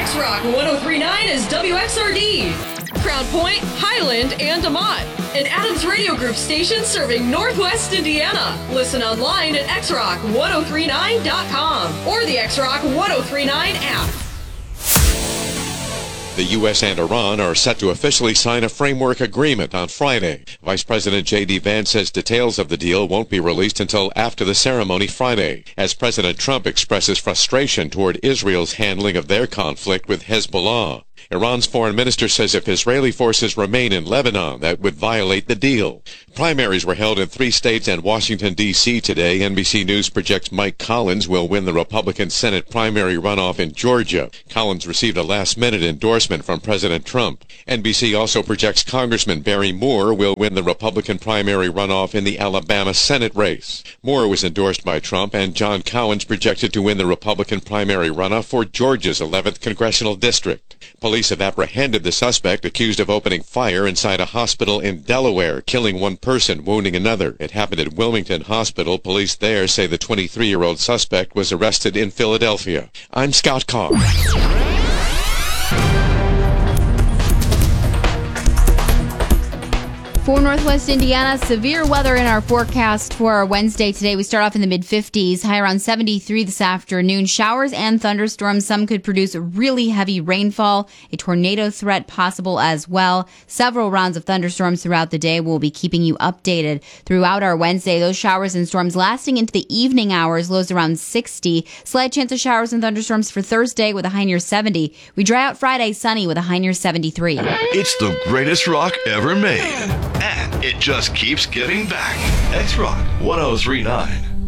X-Rock 1039 is WXRD. Crown Point, Highland, and DeMont. An Adams Radio Group station serving Northwest Indiana. Listen online at xrock1039.com or the X-Rock 1039 app. The U.S. and Iran are set to officially sign a framework agreement on Friday. Vice President J.D. Vance says details of the deal won't be released until after the ceremony Friday, as President Trump expresses frustration toward Israel's handling of their conflict with Hezbollah. Iran's foreign minister says if Israeli forces remain in Lebanon, that would violate the deal. Primaries were held in 3 states and Washington, D.C. today. NBC News projects Mike Collins will win the Republican Senate primary runoff in Georgia. Collins received a last-minute endorsement from President Trump. NBC also projects Congressman Barry Moore will win the Republican primary runoff in the Alabama Senate race. Moore was endorsed by Trump, and John Collins projected to win the Republican primary runoff for Georgia's 11th congressional district. Police have apprehended the suspect accused of opening fire inside a hospital in Delaware, killing one person, wounding another. It happened at Wilmington Hospital. Police there say the 23-year-old suspect was arrested in Philadelphia. I'm Scott Carr. For Northwest Indiana, severe weather in our forecast for our Wednesday today. We start off in the mid-50s, high around 73 this afternoon. Showers and thunderstorms. Some could produce really heavy rainfall. A tornado threat possible as well. Several rounds of thunderstorms throughout the day. We'll be keeping you updated throughout our Wednesday. Those showers and storms lasting into the evening hours, lows around 60. Slight chance of showers and thunderstorms for Thursday with a high near 70. We dry out Friday, sunny with a high near 73. It's the greatest rock ever made. And it just keeps giving back. X-Rock 1039.